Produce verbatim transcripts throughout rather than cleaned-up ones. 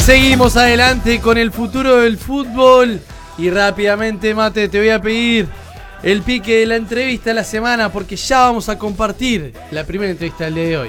seguimos adelante con el futuro del fútbol. Y rápidamente, Mate, te voy a pedir el pique de la entrevista de la semana, porque ya vamos a compartir la primera entrevista del día de hoy.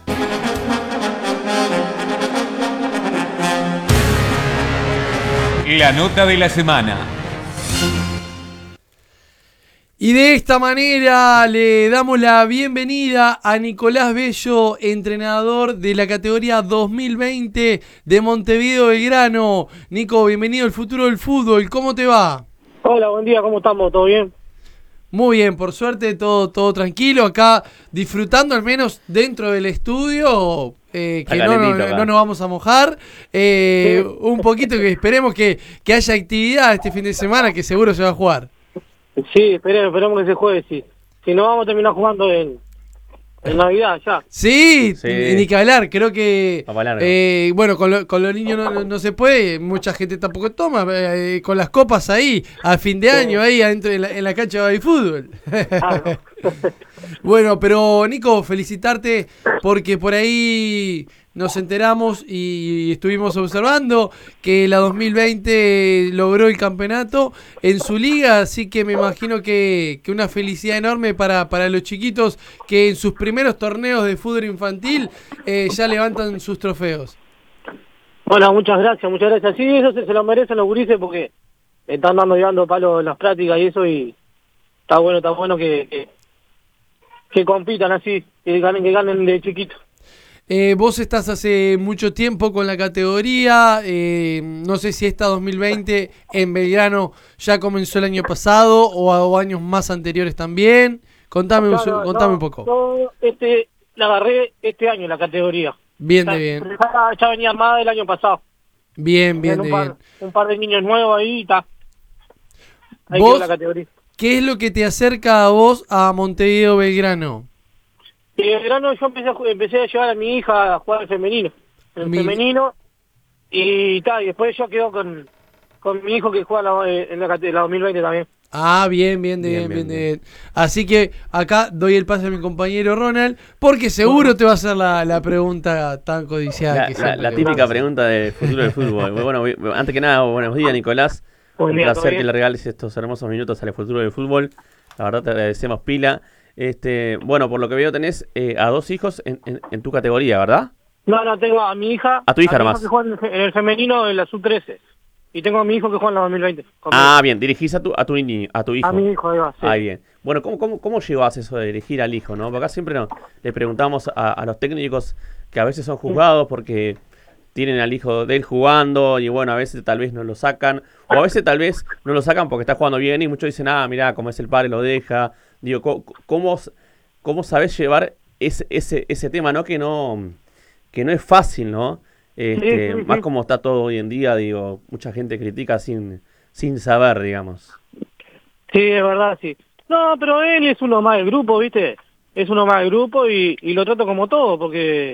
La nota de la semana. Y de esta manera le damos la bienvenida a Nicolás Bello, entrenador de la categoría dos mil veinte de Montevideo Belgrano. Nico, bienvenido al futuro del fútbol. ¿Cómo te va? Hola, buen día, ¿cómo estamos? ¿Todo bien? Muy bien, por suerte, todo, todo tranquilo. Acá disfrutando, al menos dentro del estudio, eh, que no, no, no nos vamos a mojar. Eh, Sí. Un poquito, que esperemos que, que haya actividad este fin de semana, que seguro se va a jugar. Sí, esperemos, esperemos que se juegue, sí. Si no, vamos a terminar jugando en, en Navidad ya. Sí, Sí. ni que hablar, creo que Papá largo. eh, bueno, con, lo- con los niños no, no- no se puede, mucha gente tampoco toma, eh, con las copas ahí, a fin de año, ahí adentro en la, en la cancha de fútbol. Ah, no. Bueno, pero Nico, felicitarte porque por ahí nos enteramos y estuvimos observando que la dos mil veinte logró el campeonato en su liga, así que me imagino que, que una felicidad enorme para, para los chiquitos que en sus primeros torneos de fútbol infantil eh, ya levantan sus trofeos. Bueno, muchas gracias, muchas gracias. Sí, eso se, se lo merecen los gurises porque están dando y dando palos en las prácticas y eso, y está bueno, está bueno que, que, que compitan así, que ganen, que ganen de chiquito. Eh, vos estás hace mucho tiempo con la categoría, eh, no sé si esta dos mil veinte en Belgrano ya comenzó el año pasado o, a- o años más anteriores también. Contame, un, Claro, su- contame no, un poco. no, este, la agarré este año, la categoría. Bien Ya, de bien, ya, ya venía armada del año pasado. bien, bien Tienen de un, bien. par, un par de niños nuevos ahí y está. Ahí ¿Vos? quedó la categoría. ¿Qué es lo que te acerca a vos a Montevideo Belgrano? Y en verano yo empecé a, ju- empecé a llevar a mi hija a jugar al femenino. El Mi- femenino. Y tal, y después yo quedo con, con mi hijo que juega la- eh, en la, cate- la dos mil veinte también. Ah, bien, bien, de bien, bien, de bien. Así que acá doy el pase a mi compañero Ronald, porque seguro te va a hacer la, la pregunta tan codiciada. La, que la- siempre la que típica vamos. pregunta del futuro del fútbol. Bueno, vi- antes que nada, buenos días, Nicolás. Buen Un día, ¿todo placer que bien? le regales estos hermosos minutos al futuro del fútbol. La verdad te agradecemos pila. Este, bueno, por lo que veo tenés eh, a dos hijos en, en- en tu categoría, ¿verdad? No, no, tengo a mi hija. A tu hija mi nomás. que juega en el, fe- en el femenino en la sub trece. Y tengo a mi hijo que juega en la dos mil veinte. conmigo. Ah, bien, dirigís a tu, a tu niño, a tu hijo. A mi hijo, ahí va, sí. Ahí bien. Bueno, ¿cómo, cómo, cómo llevas eso de elegir al hijo, no? Porque acá siempre no, le preguntamos a, a los técnicos que a veces son juzgados porque tienen al hijo de él jugando y bueno, a veces tal vez no lo sacan, o a veces tal vez no lo sacan porque está jugando bien y muchos dicen, ah, mirá, como es el padre lo deja. Digo, ¿cómo, cómo, cómo sabés llevar ese, ese, ese tema, no? Que no, que no es fácil, ¿no? Este, Sí, sí, más sí. como está todo hoy en día, digo, mucha gente critica sin, sin saber, digamos. Sí, es verdad, sí. No, pero él es uno más del grupo, ¿viste? Es uno más del grupo y, y lo trato como todo, porque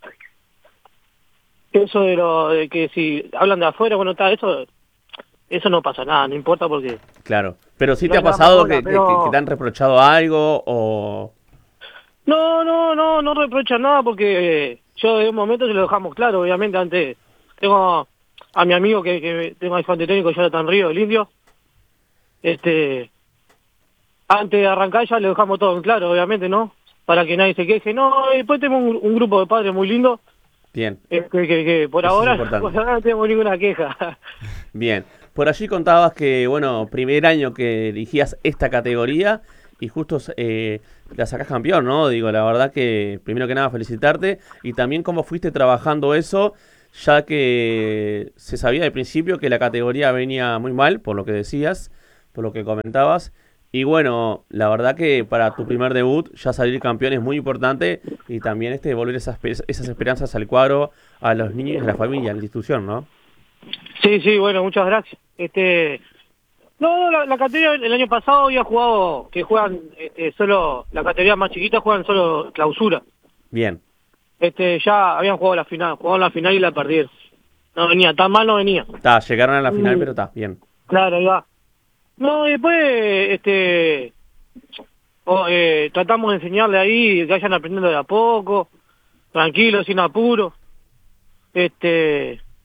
eso de lo de que si hablan de afuera, bueno, está, eso eso no pasa nada, no importa porque... Claro, pero sí No te ha es la pasado bola, que, que- pero- que te han reprochado algo o... No, no, no, no reprocha nada porque yo de un momento se lo dejamos claro, obviamente, antes tengo a mi amigo que, que tengo ahí Juan técnico, Jonathan Río, el indio, este, antes de arrancar ya le dejamos todo en claro, obviamente, ¿no? Para que nadie se queje, no, y después tenemos un, un grupo de padres muy lindo, Bien, eh, que, que, que por Eso es ahora, importante. por ahora no tenemos ninguna queja. bien. Por allí contabas que, bueno, primer año que dirigías esta categoría y justo eh, la sacás campeón, ¿no? Digo, la verdad que, primero que nada, felicitarte y también cómo fuiste trabajando eso, ya que se sabía al principio que la categoría venía muy mal, por lo que decías, por lo que comentabas. Y bueno, la verdad que para tu primer debut ya salir campeón es muy importante y también este devolver esas, espe- esas esperanzas al cuadro, a los niños, a la familia, a la institución, ¿no? Sí, sí, bueno, muchas gracias. Este, no, la, la categoría el año pasado había jugado, que juegan este, solo, la categoría más chiquita juegan solo clausura. Bien, Este, ya habían jugado la final, jugaron la final y la perdieron. No venía, tan mal no venía. está, llegaron a la final, Mm. pero está, bien. Claro, ahí va. No, y después, este, o, eh, tratamos de enseñarle ahí, que vayan aprendiendo de a poco, tranquilo, sin apuro. Este,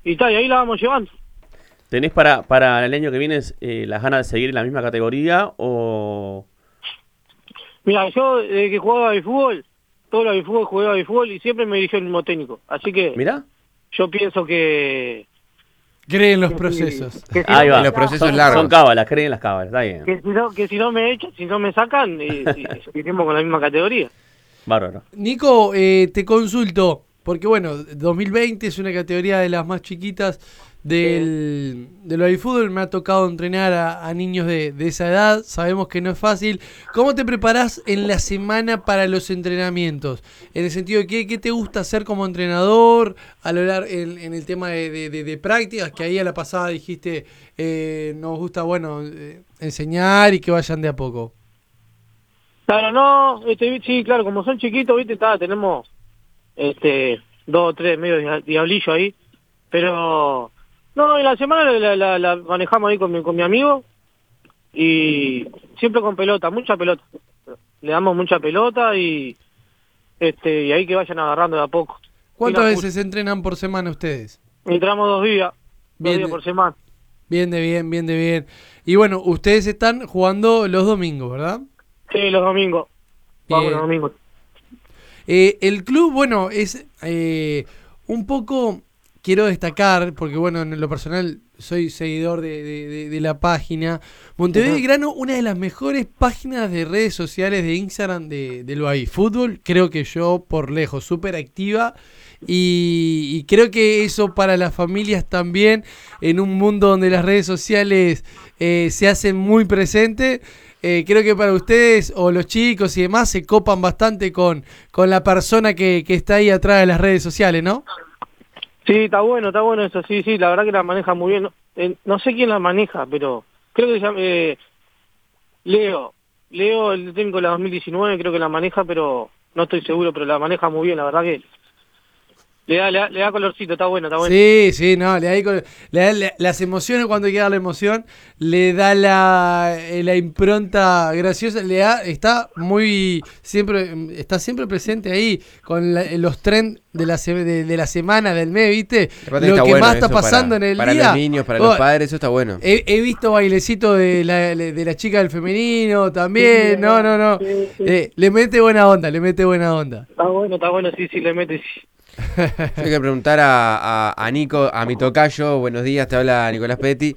y tal, y ahí la vamos llevando. ¿Tenés para, para el año que viene eh, las ganas de seguir en la misma categoría o...? Mira, yo desde que jugaba de fútbol, todo lo de fútbol jugaba de fútbol y siempre me dirigió el mismo técnico. Así que ¿Mirá? yo pienso que... Cree en los que- procesos. que si Ahí no va. me Los procesos Son, largos. son cábalas, creen en las cábalas, está bien. Que si no, que si no me echan, si no me sacan, y, y seguiremos con la misma categoría. Bárbaro. Nico, eh, te consulto, porque bueno, dos mil veinte es una categoría de las más chiquitas del, del babyfútbol. Me ha tocado entrenar a, a niños de, de esa edad, sabemos que no es fácil. ¿Cómo te preparás en la semana para los entrenamientos? En el sentido de que, qué te gusta hacer como entrenador, a lo largo, en, en el tema de, de, de- de prácticas, que ahí a la pasada dijiste, eh, nos gusta, bueno, eh, enseñar y que vayan de a poco. Claro, no, este, sí, claro, como son chiquitos, viste, está, tenemos este dos o tres medios dia- diablillos ahí, pero no, en la semana la, la- la manejamos ahí con mi, con mi amigo y siempre con pelota, mucha pelota. Le damos mucha pelota y este y ahí que vayan agarrando de a poco. ¿Cuántas Y la veces entrenan por semana ustedes? Entramos dos días, dos Bien, días por semana. bien de bien, bien de bien. Y bueno, ustedes están jugando los domingos, ¿verdad? Sí, los domingos. Vamos Bien. los domingos. Eh, el club, bueno, es eh, un poco, quiero destacar, porque bueno, en lo personal soy seguidor de, de- de- de la página. Montevideo Ujú. Grano, una de las mejores páginas de redes sociales de Instagram de, del Baby Fútbol, creo que yo por lejos, súper activa. Y, y creo que eso para las familias también, en un mundo donde las redes sociales eh, se hacen muy presentes. Eh, creo que para ustedes o los chicos y demás se copan bastante con, con la persona que, que está ahí atrás de las redes sociales, ¿no? Sí, está bueno, está bueno eso, sí, sí, la verdad que la maneja muy bien. No, eh, no sé quién la maneja, pero creo que se llama, eh, Leo. Leo, el técnico de la dos mil diecinueve, creo que la maneja, pero no estoy seguro, pero la maneja muy bien, la verdad que le da, le da, le da colorcito, está bueno, está bueno. Sí, sí, no, le da, ahí con- le da la- las emociones cuando hay que dar la emoción, le da la, eh, la impronta graciosa, le da, está muy, siempre, está siempre presente ahí con la- los trends de la, se- de, de la semana, del mes, ¿viste? Aparte Lo está que bueno más está eso pasando para, en el para día. los niños, para Oh, los padres, eso está bueno. He, he visto bailecito de la, de la chica del femenino también, Sí, no, no, no. sí, sí. Eh, le mete buena onda, le mete buena onda. Está bueno, está bueno, sí, sí, le mete, sí. Yo hay que preguntar a, a, a Nico, a mi tocayo, buenos días, te habla Nicolás Petti.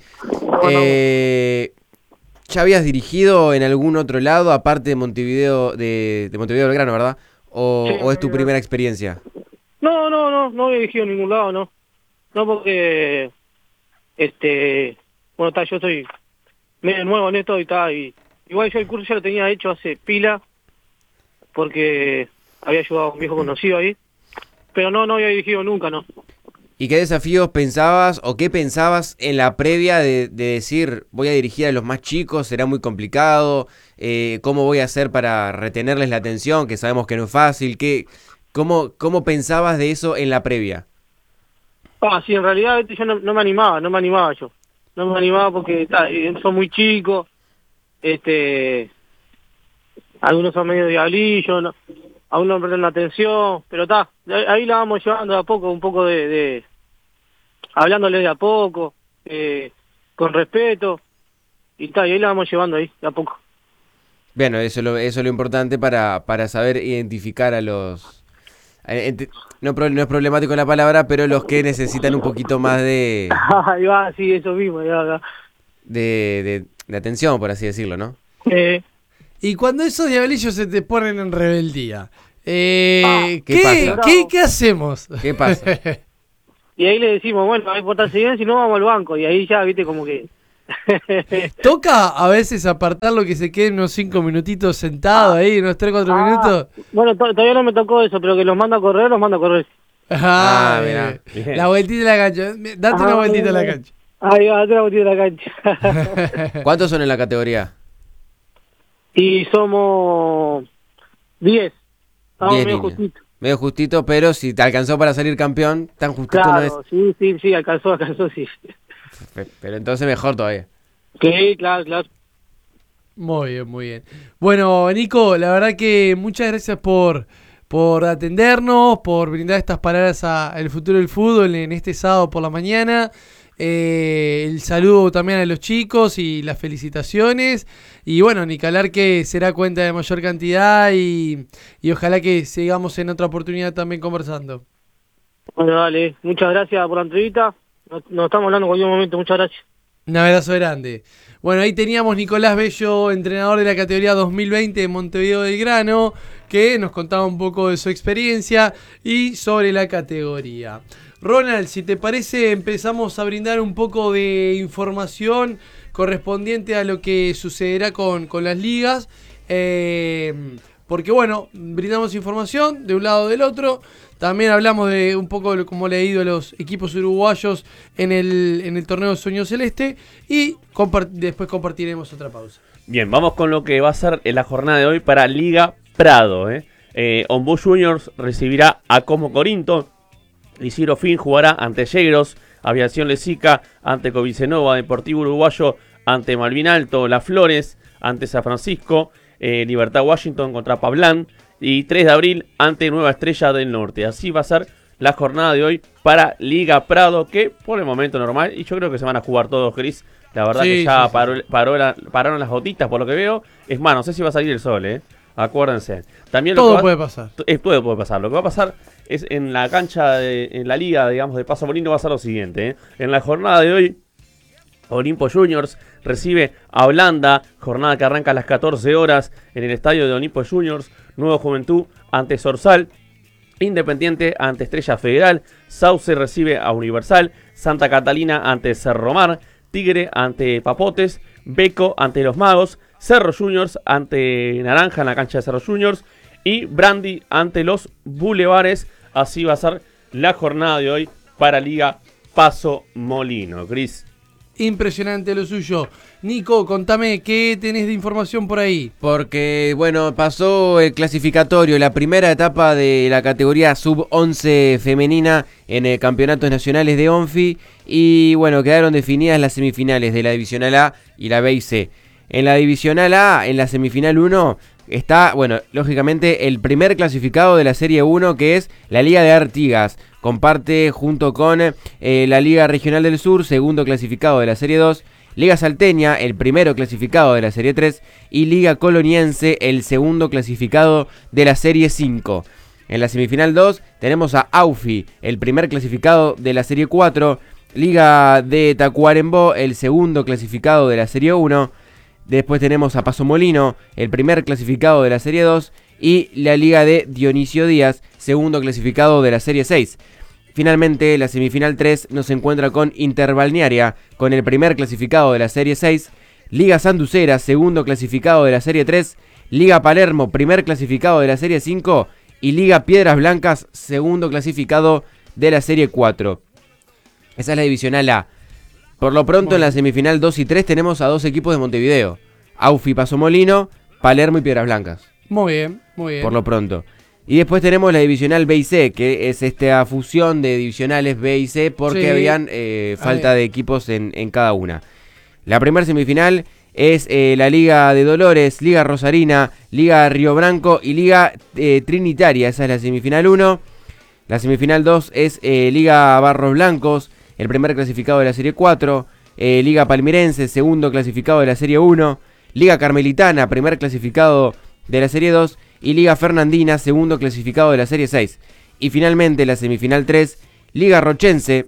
Eh, ¿Ya habías dirigido en algún otro lado, aparte de Montevideo, de, de Montevideo Belgrano, verdad? ¿O, Sí, o es tu Montevideo. primera experiencia? No, no, no, no he dirigido en ningún lado, no. No porque, este, bueno, está, yo soy medio nuevo en esto y está, y igual yo el curso ya lo tenía hecho hace pila, porque había ayudado a un viejo conocido ahí, pero no, no había dirigido nunca, no. ¿Y qué desafíos pensabas o qué pensabas en la previa de, de decir voy a dirigir a los más chicos, será muy complicado? Eh, ¿Cómo voy a hacer para retenerles la atención? Que sabemos que no es fácil. ¿Qué, cómo, ¿Cómo pensabas de eso en la previa? Ah, sí, en realidad este, yo no, no me animaba, no me animaba yo. No me animaba porque está, eh, son muy chicos, este, algunos son medio diablillos, no, aún no prestan atención, pero está, ahí la vamos llevando de a poco, un poco de, de hablándoles de a poco, eh, con respeto, y está, y ahí la vamos llevando ahí, de a poco. Bueno, eso es lo, eso es lo importante para, para saber identificar a los... eh, ent- No, pro- no es problemático la palabra, pero los que necesitan un poquito más de, Ahí va, sí, eso mismo, ahí va, acá. de, de, de atención, por así decirlo, ¿no? Eh, Y cuando esos diablillos se te ponen en rebeldía, eh, Ah, ¿qué, ¿qué pasa? ¿qué, qué hacemos? ¿Qué pasa? y ahí le decimos, bueno, hay que portarse bien, si no vamos al banco, y ahí ya, viste, como que... ¿Toca a veces apartarlo que se quede unos cinco minutitos sentado ahí, unos tres cuatro Ah, minutos? bueno, to- todavía no me tocó eso, pero que los manda a correr, los manda a correr. Ah, Ah, eh, mirá. la vueltita a la cancha. Date una Ah, vueltita a la bien. cancha. Ahí va, otra botella de la cancha. ¿Cuántos son en la categoría? y somos diez. Estamos Diez medio niños. justitos. Medio justito, pero si te alcanzó para salir campeón, tan justito no es. Claro, sí, sí, sí, alcanzó, alcanzó, sí. Pe- Pero entonces mejor todavía. Sí, claro, claro. Muy bien, muy bien. Bueno, Nico, la verdad que muchas gracias por, por atendernos, por brindar estas palabras al futuro del fútbol en este sábado por la mañana. Eh, el saludo también a los chicos y las felicitaciones. Y bueno, ni que hablar que será cuenta de mayor cantidad y, y ojalá que sigamos en otra oportunidad también conversando. Bueno, dale, muchas gracias por la entrevista. Nos, nos estamos hablando en cualquier momento, muchas gracias. Un abrazo grande. Bueno, ahí teníamos Nicolás Bello, entrenador de la categoría dos mil veinte de Montevideo Belgrano, que nos contaba un poco de su experiencia y sobre la categoría. Ronald, si te parece, empezamos a brindar un poco de información correspondiente a lo que sucederá con, con las ligas. Eh, porque bueno, brindamos información de un lado o del otro. También hablamos de un poco de cómo le ha ido a los equipos uruguayos en el, en el torneo Sueño Celeste. Y compart- después compartiremos otra pausa. Bien, vamos con lo que va a ser en la jornada de hoy para Liga Prado. Eh. Eh, Ombú Juniors recibirá a Como Corinto. Isidro Fin jugará ante Yegros. Aviación Lezica ante Covicenova. Deportivo Uruguayo ante Malvin Alto. Las Flores ante San Francisco. Eh, Libertad Washington contra Pablán. Y tres de abril ante Nueva Estrella del Norte. Así va a ser la jornada de hoy para Liga Prado, que por el momento normal, y yo creo que se van a jugar todos, Cris. La verdad Sí, que ya sí, paró, sí. paró la- pararon las gotitas por lo que veo. Es más, no sé si va a salir el sol, ¿eh? Acuérdense. También lo que Todo va- puede pasar. eh, puede, puede pasar. Lo que va a pasar es en la cancha, de, en la liga, digamos, de Paso Molino va a ser lo siguiente, ¿eh? En la jornada de hoy, Olimpo Juniors recibe a Holanda, jornada que arranca a las catorce horas en el estadio de Olimpo Juniors. Nuevo Juventud ante Zorzal, Independiente ante Estrella Federal, Sauce recibe a Universal, Santa Catalina ante Cerro Mar, Tigre ante Papotes, Beco ante Los Magos, Cerro Juniors ante Naranja en la cancha de Cerro Juniors y Brandy ante los Bulevares. Así va a ser la jornada de hoy para Liga Paso Molino. Cris. Impresionante lo suyo. Nico, contame qué tenés de información por ahí. Porque, bueno, pasó el clasificatorio, la primera etapa de la categoría sub once femenina en el campeonatos nacionales de ONFI. Y, bueno, quedaron definidas las semifinales de la Divisional A y la B y C. En la Divisional A, en la semifinal uno, está, bueno, lógicamente el primer clasificado de la Serie uno, que es la Liga de Artigas. Comparte junto con eh, la Liga Regional del Sur, segundo clasificado de la Serie dos, Liga Salteña, el primero clasificado de la Serie tres, y Liga Coloniense, el segundo clasificado de la Serie cinco. En la semifinal dos tenemos a AUFI, el primer clasificado de la Serie cuatro, Liga de Tacuarembó, el segundo clasificado de la Serie uno, después tenemos a Paso Molino, el primer clasificado de la Serie dos, y la Liga de Dionisio Díaz, segundo clasificado de la Serie seis. Finalmente, la semifinal tres nos encuentra con Interbalnearia, con el primer clasificado de la Serie seis, Liga Sanducera, segundo clasificado de la Serie tres, Liga Palermo, primer clasificado de la Serie cinco, y Liga Piedras Blancas, segundo clasificado de la Serie cuatro. Esa es la Divisional A. Por lo pronto, en la semifinal dos y tres tenemos a dos equipos de Montevideo, AUFI Paso Molino, Palermo y Piedras Blancas. Muy bien, muy bien. Por lo pronto. Y después tenemos la divisional B y C, que es esta fusión de divisionales B y C porque Sí. habían eh, falta Ahí. de equipos en, en cada una. La primera semifinal es eh, la Liga de Dolores, Liga Rosarina, Liga Río Branco y Liga eh, Trinitaria. Esa es la semifinal uno. La semifinal dos es eh, Liga Barros Blancos, el primer clasificado de la Serie cuatro. Eh, Liga Palmirense, segundo clasificado de la Serie uno. Liga Carmelitana, primer clasificado de la Serie dos, y Liga Fernandina, segundo clasificado de la Serie seis. Y finalmente la semifinal tres, Liga Rochense,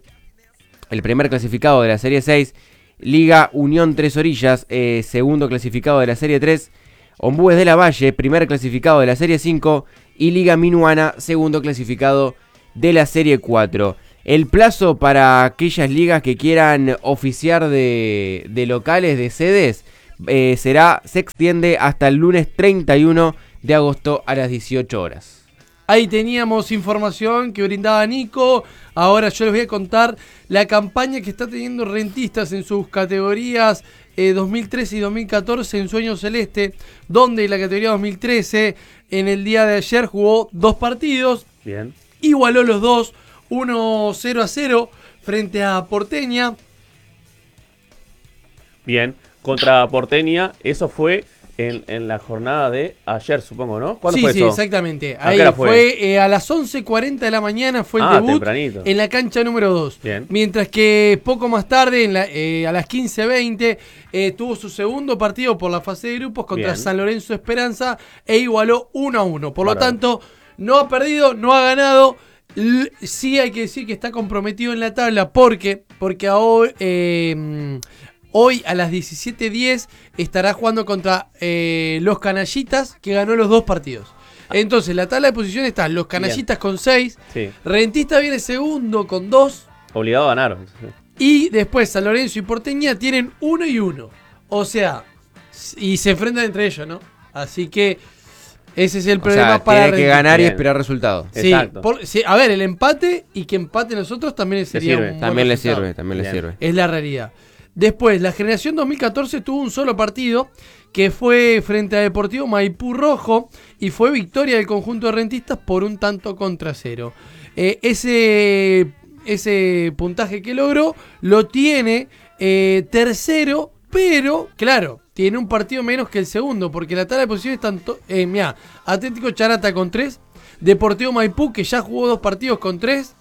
el primer clasificado de la Serie seis, Liga Unión Tres Orillas, eh, segundo clasificado de la Serie tres, Ombúes de la Valle, primer clasificado de la Serie cinco, y Liga Minuana, segundo clasificado de la Serie cuatro. El plazo para aquellas ligas que quieran oficiar de, de locales, de sedes, Eh, será, se extiende hasta el lunes treinta y uno de agosto a las dieciocho horas. Ahí teníamos información que brindaba Nico. Ahora yo les voy a contar la campaña que está teniendo Rentistas en sus categorías eh, dos mil trece y dos mil catorce en Sueño Celeste, donde la categoría dos mil trece en el día de ayer jugó dos partidos, Bien. igualó los dos, uno cero a cero frente a Porteña. Bien. Contra Porteña, eso fue en, en la jornada de ayer, supongo, ¿no? ¿Cuándo sí, fue sí, eso? exactamente. ¿A Ahí qué hora fue, fue? eh, a las once cuarenta de la mañana fue el Ah, debut tempranito. en la cancha número dos. Bien. Mientras que poco más tarde, en la, eh, a las quince veinte, eh, tuvo su segundo partido por la fase de grupos contra Bien. San Lorenzo Esperanza e igualó uno a uno. Por lo Bárbaro. tanto, no ha perdido, no ha ganado. L- sí hay que decir que está comprometido en la tabla porque, porque hoy, eh, hoy a las diecisiete diez estará jugando contra eh, los Canallitas, que ganó los dos partidos. Entonces, la tabla de posiciones está los Canallitas con seis, Sí. Rentista viene segundo con dos, Obligado a ganar. y después San Lorenzo y Porteña tienen uno y uno. O sea, y se enfrentan entre ellos, ¿no? Así que ese es el O problema sea, para tiene que Rentista. ganar y Bien. esperar resultados. Sí, Exacto. por- sí, a ver, el empate y que empate nosotros también sería sirve. un buen También le resultado. sirve, también le Bien. sirve. Es la realidad. Después, la generación dos mil catorce tuvo un solo partido que fue frente a Deportivo Maipú Rojo y fue victoria del conjunto de rentistas por un tanto contra cero. Eh, ese, ese puntaje que logró lo tiene eh, tercero, pero claro, tiene un partido menos que el segundo, porque la tabla de posiciones tanto, eh, mirá, Atlético Charata con tres, Deportivo Maipú que ya jugó dos partidos con tres.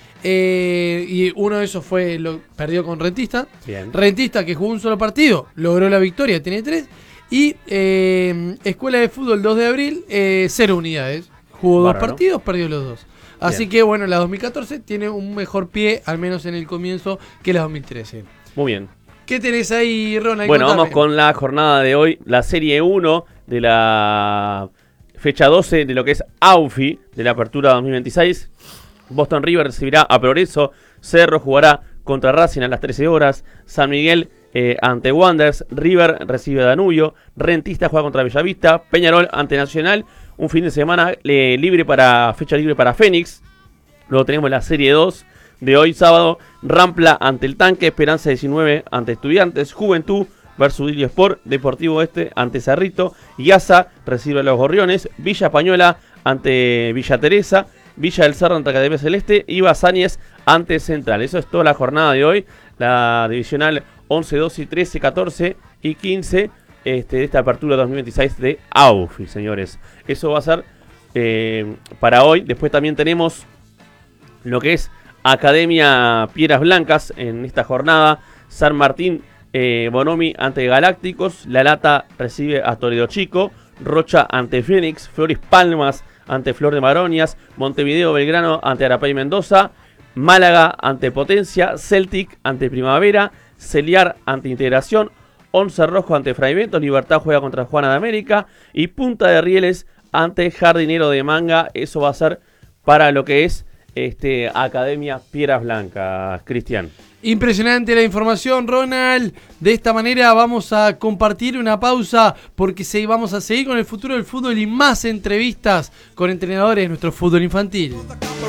Eh, y uno de esos fue lo perdió con Rentista. Bien. Rentista, que jugó un solo partido, logró la victoria, tiene tres. Y eh, Escuela de Fútbol dos de abril, eh, cero unidades. Jugó Bárbaro. dos partidos, perdió los dos. Así Bien. que bueno, la dos mil catorce tiene un mejor pie, al menos en el comienzo, que la dos mil trece. Muy bien. ¿Qué tenés ahí, Ronald? Bueno, Contame. vamos con la jornada de hoy, la serie uno de la fecha doce de lo que es AUFI de la apertura dos mil veintiséis. Boston River recibirá a Progreso, Cerro jugará contra Racing a las trece horas, San Miguel eh, ante Wanderers, River recibe a Danubio, Rentista juega contra Bellavista, Peñarol ante Nacional, un fin de semana eh, libre para fecha libre para Fénix. Luego tenemos la serie dos de hoy sábado, Rampla ante el Tanque, Esperanza diecinueve ante Estudiantes, Juventud versus Dilio Sport, Deportivo Este ante Cerrito, Yaza recibe a los Gorriones, Villa Española ante Villa Teresa, Villa del Cerro ante Academia Celeste y Basáñez ante Central. Eso es toda la jornada de hoy, la divisional once, doce, y trece, catorce y quince este, de esta apertura dos mil veintiséis de AUFI, señores. Eso va a ser eh, para hoy. Después también tenemos lo que es Academia Piedras Blancas en esta jornada. San Martín eh, Bonomi ante Galácticos, La Lata recibe a Toledo Chico, Rocha ante Fénix, Flores Palmas ante Flor de Maronias, Montevideo Belgrano ante Arapey Mendoza, Málaga ante Potencia, Celtic ante Primavera, Celiar ante Integración, Once Rojo ante Fray Bentos, Libertad juega contra Juana de América y Punta de Rieles ante Jardinero de Manga. Eso va a ser para lo que es este, Academia Piedras Blancas, Cristian. Impresionante la información, Ronald. De esta manera vamos a compartir una pausa porque se, vamos a seguir con el futuro del fútbol y más entrevistas con entrenadores de nuestro fútbol infantil.